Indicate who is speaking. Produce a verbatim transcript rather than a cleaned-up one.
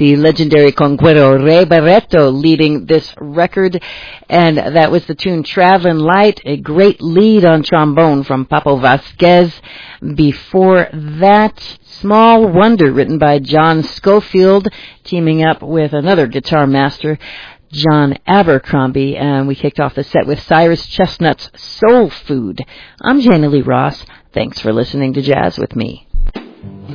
Speaker 1: the legendary conguero Ray Barreto leading this record. And that was the tune Traveling Light, a great lead on trombone from Papo Vasquez. Before that, Small Wonder, written by John Schofield, teaming up with another guitar master, John Abercrombie, and we kicked off the set with Cyrus Chestnut's Soul Food. I'm Jana Lee Ross. Thanks for listening to Jazz with Me.